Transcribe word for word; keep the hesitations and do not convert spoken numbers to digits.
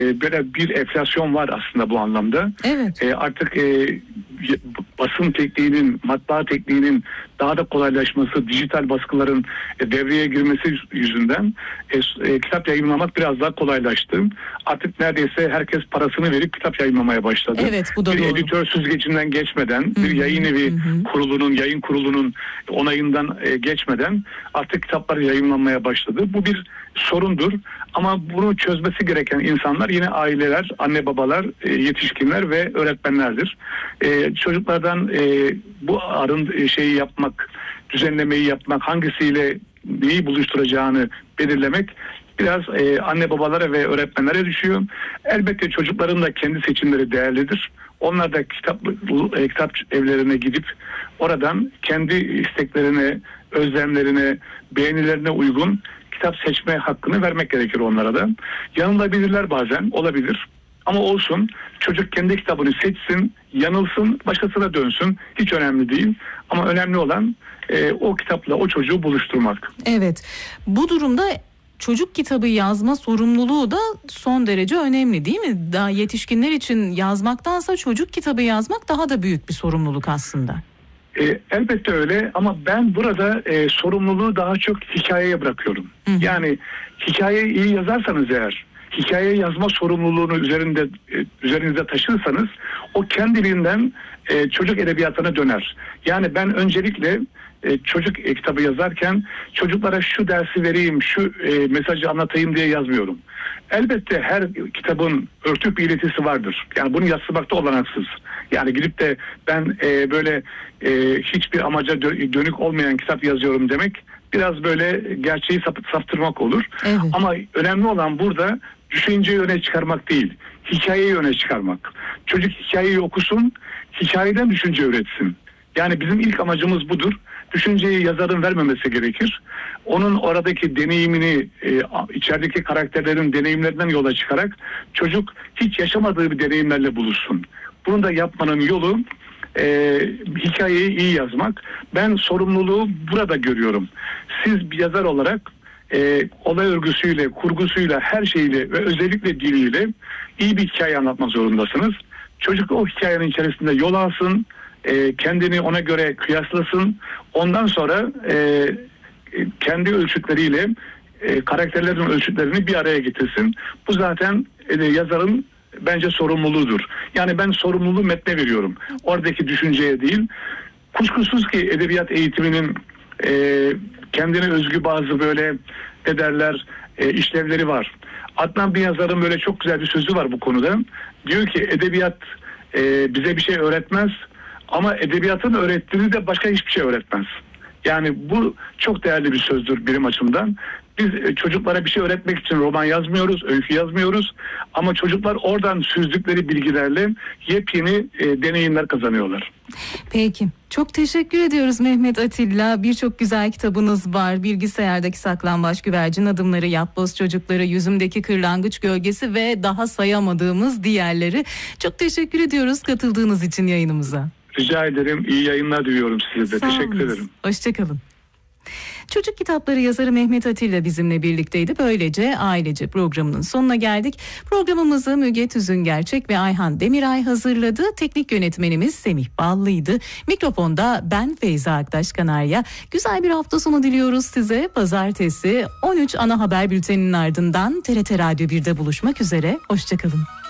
böyle bir enflasyon var aslında bu anlamda. Evet. E, artık e, basın tekniğinin, matbaa tekniğinin daha da kolaylaşması, dijital baskıların e, devreye girmesi yüzünden e, e, kitap yayınlamak biraz daha kolaylaştı. Artık neredeyse herkes parasını verip kitap yayınlamaya başladı. Evet, bu da bir doğru. editör süzgecinden geçmeden, Hı-hı. bir yayın evi Hı-hı. kurulunun, yayın kurulunun onayından e, geçmeden artık kitaplar yayınlanmaya başladı. Bu bir sorundur ama bunu çözmesi gereken insanlar yine aileler, anne babalar, e, yetişkinler ve öğretmenlerdir. E, çocuklardan e, bu arın e, şeyi yapmak, düzenlemeyi yapmak, hangisiyle neyi buluşturacağını belirlemek biraz e, anne babalara ve öğretmenlere düşüyor. Elbette çocukların da kendi seçimleri değerlidir. Onlar da kitap, e, kitap evlerine gidip oradan kendi isteklerine, özlemlerine, beğenilerine uygun kitap seçme hakkını vermek gerekir onlara da. Yanılabilirler bazen, olabilir. Ama olsun, çocuk kendi kitabını seçsin, yanılsın, başkasına dönsün. Hiç önemli değil. Ama önemli olan e, o kitapla o çocuğu buluşturmak. Evet. Bu durumda çocuk kitabı yazma sorumluluğu da son derece önemli, değil mi? Daha yetişkinler için yazmaktansa çocuk kitabı yazmak daha da büyük bir sorumluluk aslında. E, elbette öyle ama ben burada e, sorumluluğu daha çok hikayeye bırakıyorum. Hı hı. Yani hikayeyi iyi yazarsanız eğer, hikaye yazma sorumluluğunu üzerinde e, üzerinizde taşırsanız o kendiliğinden e, çocuk edebiyatına döner. Yani ben öncelikle e, çocuk e, kitabı yazarken çocuklara şu dersi vereyim, şu e, mesajı anlatayım diye yazmıyorum. Elbette her kitabın örtük bir iletisi vardır. Yani bunu yadsımakta olanaksız. Yani gidip de ben e, böyle e, hiçbir amaca dö- dönük olmayan kitap yazıyorum demek biraz böyle gerçeği sap- saptırmak olur. Evet. Ama önemli olan burada düşünceyi öne çıkarmak değil, hikayeyi öne çıkarmak. Çocuk hikayeyi okusun, hikayeden düşünce üretsin. Yani bizim ilk amacımız budur. Düşünceyi yazarın vermemesi gerekir. Onun oradaki deneyimini, e, içerideki karakterlerin deneyimlerinden yola çıkarak çocuk hiç yaşamadığı bir deneyimlerle buluşsun. Bunu da yapmanın yolu e, hikayeyi iyi yazmak. Ben sorumluluğu burada görüyorum. Siz bir yazar olarak e, olay örgüsüyle, kurgusuyla, her şeyiyle ve özellikle diliyle iyi bir hikaye anlatmak zorundasınız. Çocuk o hikayenin içerisinde yol alsın, e, kendini ona göre kıyaslasın. Ondan sonra e, kendi ölçütleriyle e, karakterlerin ölçütlerini bir araya getirsin. Bu zaten e, yazarın bence sorumluluğudur. Yani ben sorumluluğu metne veriyorum. Oradaki düşünceye değil. Kuşkusuz ki edebiyat eğitiminin e, kendine özgü bazı böyle ne derler e, işlevleri var. Adnan bir yazarın böyle çok güzel bir sözü var bu konuda. Diyor ki edebiyat e, bize bir şey öğretmez ama edebiyatın öğrettiğini de başka hiçbir şey öğretmez. Yani bu çok değerli bir sözdür benim açımdan. Biz çocuklara bir şey öğretmek için roman yazmıyoruz, öykü yazmıyoruz. Ama çocuklar oradan süzdükleri bilgilerle yepyeni e, deneyimler kazanıyorlar. Peki. Çok teşekkür ediyoruz Mehmet Atilla. Birçok güzel kitabınız var. Bilgisayardaki Saklambaç, Güvercin Adımları, Yapboz Çocukları, Yüzümdeki Kırlangıç Gölgesi ve daha sayamadığımız diğerleri. Çok teşekkür ediyoruz katıldığınız için yayınımıza. Rica ederim. İyi yayınlar diliyorum size de. Sağ Teşekkür olunuz. ederim. Hoşçakalın. Çocuk kitapları yazarı Mehmet Atilla bizimle birlikteydi. Böylece Ailece programının sonuna geldik. Programımızı Müge Tüzüngerçek ve Ayhan Demiray hazırladı. Teknik yönetmenimiz Semih Ballı'ydı. Mikrofonda ben Feyza Aktaş Kanarya. Güzel bir hafta sonu diliyoruz size. Pazartesi on üç ana haber bülteninin ardından T R T Radyo birde buluşmak üzere. Hoşçakalın.